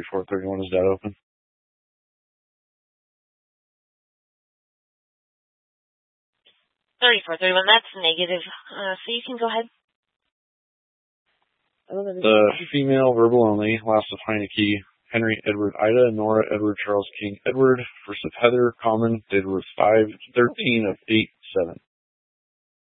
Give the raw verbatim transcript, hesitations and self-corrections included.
thirty-four thirty-one, is that open? thirty-four thirty-one, that's negative. Uh, so you can go ahead. The female, verbal only, last of Heineke, Henry Edward Ida, Nora Edward Charles King Edward, first of Heather, common, date of birth five thirteen of eight seven.